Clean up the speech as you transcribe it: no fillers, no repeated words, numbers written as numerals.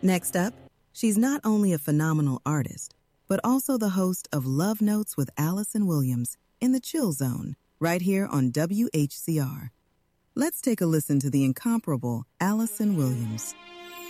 Next up, she's not only a phenomenal artist, but also the host of Love Notes with Allison Williams in the Chill Zone, right here on WHCR. Let's take a listen to the incomparable Allison Williams.